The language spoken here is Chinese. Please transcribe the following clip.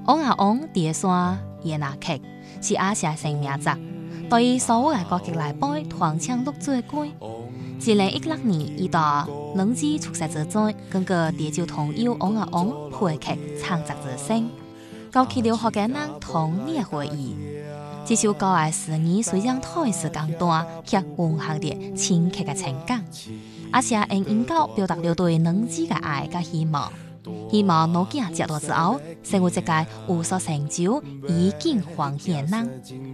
王阿王第一山耶拿克是阿西生名族，对于所有嘅国籍来背团枪六最贵。2016年，伊到能基出世之在，跟个地就同有王阿王配剧创作之声，高期留学嘅人同你嘅回忆。这首歌嘅词语虽然台词简单，却蕴含着深刻嘅情感。阿西用音乐表达了对能基嘅爱甲希望。希望老囝食到之后，成为一个有所成就、衣锦还乡的人。